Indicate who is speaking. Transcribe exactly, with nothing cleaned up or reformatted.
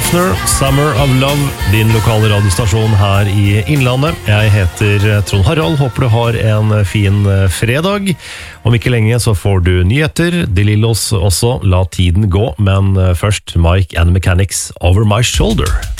Speaker 1: Hefner, Summer of Love, din lokale radiostasjon her i Innlandet. Jeg heter Trond Harald, håper du har en fin fredag. Om ikke lenge så får du nyheter, De Lillos også, la tiden gå, men først Mike and the Mechanics, Over My Shoulder.